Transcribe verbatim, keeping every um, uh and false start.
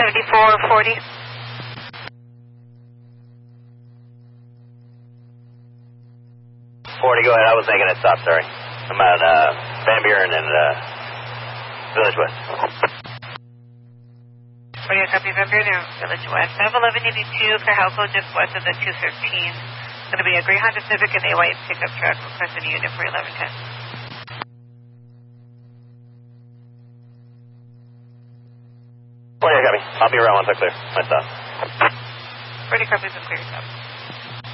seventy-four forty. forty, go ahead. I was making it stop, sorry. I'm at uh, Van Buren and uh, Village West. forty, copy Van Buren and Village West. I have eleven eighty-two for Halco just west of the two thirteen. It's going to be a gray Honda Civic and a white pickup truck. Requesting a unit for eleven ten. forty, copy. I'll be around once I clear my stop. forty copies of clear stop.